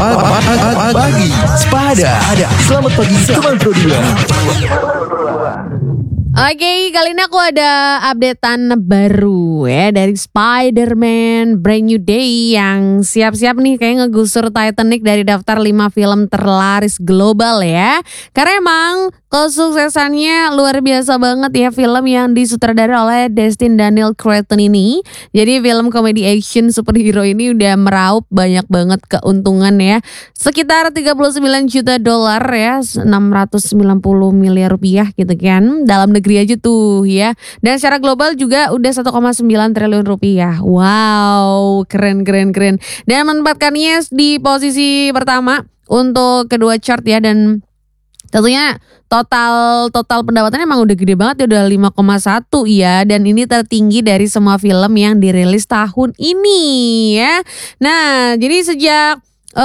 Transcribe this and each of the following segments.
Pagi Sepada. Selamat pagi teman Pro 2. Oke, kali ini aku ada updatean baru ya dari Spider-Man Brand New Day yang siap-siap nih kayak ngegusur Titanic dari daftar 5 film terlaris global ya. Karena emang kesuksesannya luar biasa banget ya film yang disutradarai oleh Destin Daniel Cretton ini. Jadi film komedi action superhero ini udah meraup banyak banget keuntungan ya. Sekitar 39 juta dolar ya, 690 miliar rupiah gitu kan. Dalam negeri aja tuh ya. Dan secara global juga udah 1,9 triliun rupiah. Wow, keren. Dan menempatkannya di posisi pertama untuk kedua chart ya, dan tentunya total pendapatannya emang udah gede banget ya, udah 5,1 ya, dan ini tertinggi dari semua film yang dirilis tahun ini ya. Nah, jadi sejak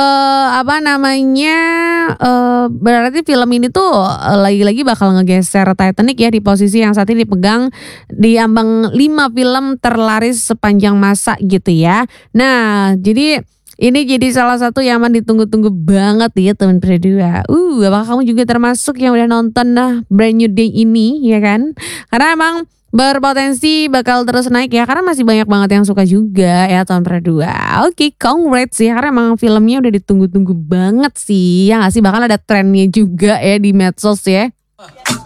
berarti film ini tuh lagi-lagi bakal ngegeser Titanic ya di posisi yang saat ini dipegang di ambang 5 film terlaris sepanjang masa gitu ya. Nah, jadi ini jadi salah satu yang aman ditunggu-tunggu banget ya teman berdua. Apakah kamu juga termasuk yang udah nonton Brand New Day ini ya kan? Karena emang berpotensi bakal terus naik ya, karena masih banyak banget yang suka juga ya tahun berdua. Oke, congrats ya, karena emang filmnya udah ditunggu-tunggu banget sih ya nggak sih, bahkan ada trennya juga ya di medsos ya.